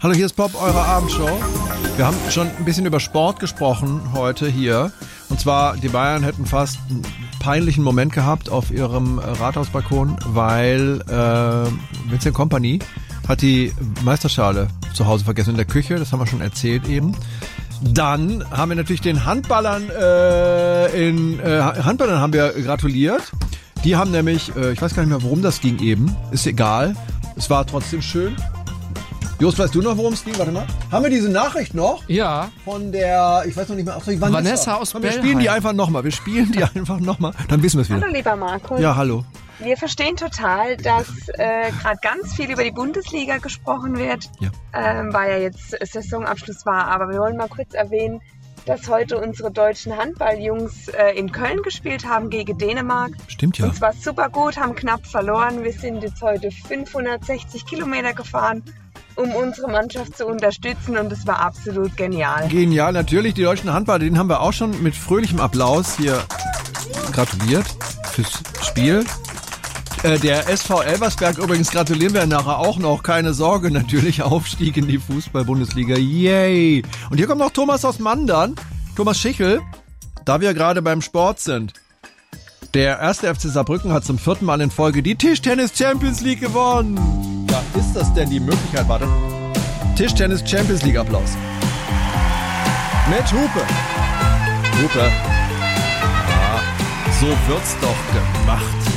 Hallo, hier ist Pop, eure Abendshow. Wir haben schon ein bisschen über Sport gesprochen heute hier. Und zwar, die Bayern hätten fast einen peinlichen Moment gehabt auf ihrem Rathausbalkon, weil Vincent Kompany hat die Meisterschale zu Hause vergessen in der Küche. Das haben wir schon erzählt eben. Dann haben wir natürlich den Handballern Handballern haben wir gratuliert. Die haben nämlich, ich weiß gar nicht mehr, worum das ging eben. Ist egal. Es war trotzdem schön. Jost, weißt du noch, worum es ging? Warte mal. Haben wir diese Nachricht noch? Ja. Von der, ich weiß noch nicht mehr, Vanessa aus Bellheim. Wir spielen die einfach nochmal. Dann wissen wir es wieder. Hallo, lieber Markus. Ja, hallo. Wir verstehen total, dass gerade ganz viel über die Bundesliga gesprochen wird, Ja. weil ja jetzt Saisonabschluss war. Aber wir wollen mal kurz erwähnen, dass heute unsere deutschen Handballjungs in Köln gespielt haben gegen Dänemark. Stimmt ja. Und zwar super gut, haben knapp verloren. Wir sind jetzt heute 560 Kilometer gefahren, um unsere Mannschaft zu unterstützen, und es war absolut genial. Genial, natürlich. Die deutschen Handballer, denen haben wir auch schon mit fröhlichem Applaus hier gratuliert fürs Spiel. Der SV Elversberg übrigens gratulieren wir nachher auch noch. Keine Sorge, natürlich Aufstieg in die Fußball-Bundesliga. Yay! Und hier kommt noch Thomas aus Mandern, Thomas Schichel, da wir gerade beim Sport sind. Der erste FC Saarbrücken hat zum 4. Mal in Folge die Tischtennis Champions League gewonnen. Ja, ist das denn die Möglichkeit? Warte. Tischtennis Champions League Applaus. Mit Hupe. Hupe. Ja, so wird's doch gemacht.